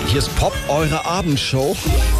Hier ist Pop, eure Abendshow.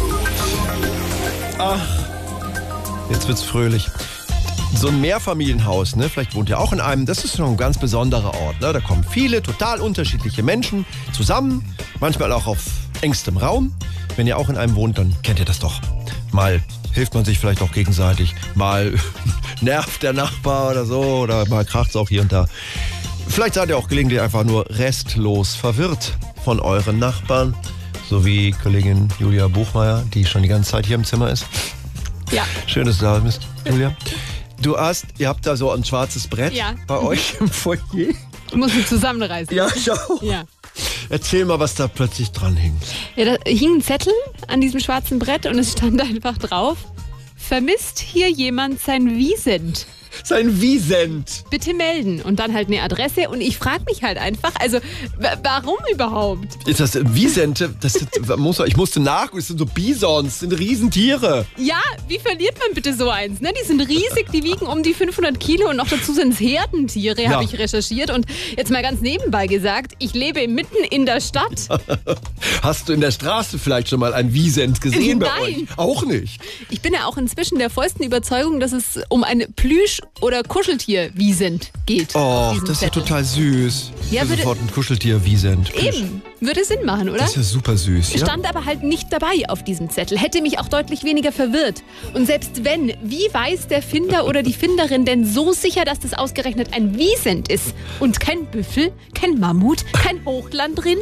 Ach, jetzt wird's fröhlich. So ein Mehrfamilienhaus, ne? Vielleicht wohnt ihr auch in einem. Das ist noch ein ganz besonderer Ort, ne? Da kommen viele total unterschiedliche Menschen zusammen. Manchmal auch auf engstem Raum. Wenn ihr auch in einem wohnt, dann kennt ihr das doch. Mal hilft man sich vielleicht auch gegenseitig. Mal nervt der Nachbar oder so. Oder mal kracht's auch hier und da. Vielleicht seid ihr auch gelegentlich einfach nur restlos verwirrt von euren Nachbarn. So wie Kollegin Julia Buchmeier, die schon die ganze Zeit hier im Zimmer ist. Ja. Schön, dass du da bist, Julia. Ihr habt da so ein schwarzes Brett bei euch im Foyer. Ich muss mich zusammenreißen. Ja, ich auch. Ja. Erzähl mal, was da plötzlich dran hing. Ja, da hing ein Zettel an diesem schwarzen Brett und es stand einfach drauf: Vermisst hier jemand sein Wiesent? Sein Wiesent. Bitte melden. Und dann halt eine Adresse. Und ich frage mich halt einfach, also warum überhaupt? Ist das Wiesente? Ich musste nachgucken, das sind so Bisons, das sind Riesentiere. Ja, wie verliert man bitte so eins? Ne? Die sind riesig, die wiegen um die 500 Kilo und noch dazu sind es Herdentiere, habe ich recherchiert. Und jetzt mal ganz nebenbei gesagt, ich lebe mitten in der Stadt. Hast du in der Straße vielleicht schon mal ein Wiesent gesehen bei euch? Auch nicht. Ich bin ja auch inzwischen der vollsten Überzeugung, dass es um ein Plüsch- oder Kuscheltier-Wiesent geht. Oh, das ist ja total süß. Ja, sofort ein Kuscheltier-Wiesent. Eben, würde Sinn machen, oder? Das ist ja super süß, ja? Stand aber halt nicht dabei auf diesem Zettel. Hätte mich auch deutlich weniger verwirrt. Und selbst wenn, wie weiß der Finder oder die Finderin denn so sicher, dass das ausgerechnet ein Wiesent ist? Und kein Büffel, kein Mammut, kein Hochlandrind?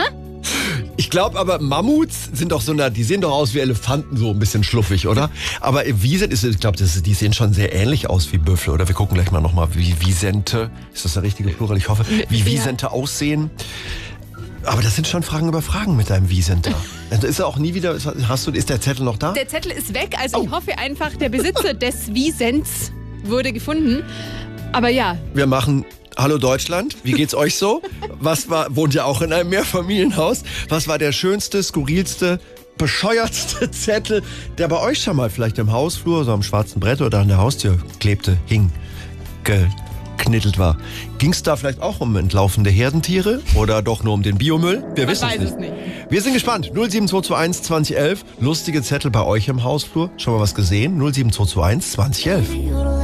Ich glaube aber, Mammuts sind doch die sehen doch aus wie Elefanten, so ein bisschen schluffig, oder? Aber Wiesent ich glaube, die sehen schon sehr ähnlich aus wie Büffel, oder? Wir gucken gleich mal nochmal, wie Wiesente, ist das der richtige Plural? Ich hoffe, wie Wiesente aussehen. Aber das sind schon Fragen über Fragen mit deinem Wiesent da. Ist er auch nie wieder, ist der Zettel noch da? Der Zettel ist weg, also ich hoffe einfach, der Besitzer des Wiesents wurde Aber ja. Wir machen Hallo Deutschland, wie geht's euch so? Wohnt ihr auch in einem Mehrfamilienhaus? Was war der schönste, skurrilste, bescheuertste Zettel, der bei euch schon mal vielleicht im Hausflur, so am schwarzen Brett oder an der Haustür klebte, hing, geknittelt war? Ging's da vielleicht auch um entlaufende Herdentiere oder doch nur um den Biomüll? Wir wissen es nicht. Wir sind gespannt. 07221 2011, lustige Zettel bei euch im Hausflur. Schon mal was gesehen? 07221 2011.